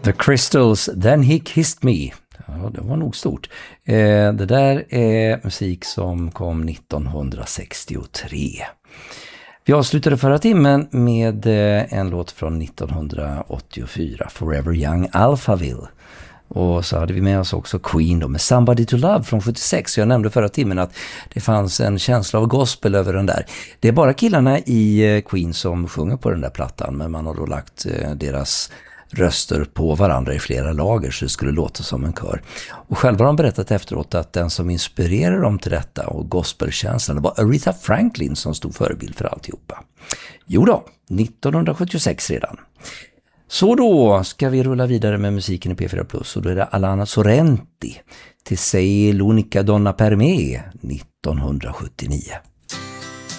The Crystals, Then He Kissed Me. Ja, det var nog stort. Det där är musik som kom 1963. Vi avslutade förra timmen med en låt från 1984, Forever Young Alphaville. Och så hade vi med oss också Queen då med Somebody to Love från 76. Jag nämnde förra timmen att det fanns en känsla av gospel över den där. Det är bara killarna i Queen som sjunger på den där plattan, men man har då lagt deras röster på varandra i flera lager så det skulle låta som en kör. Och själva har de berättat efteråt att den som inspirerade dem till detta och gospelkänslan var Aretha Franklin som stod förebild för alltihopa. Jo då, 1976 redan. Så då ska vi rulla vidare med musiken i P4+, och då är det Alana Sorrenti till Sei l'unica donna per me 1979.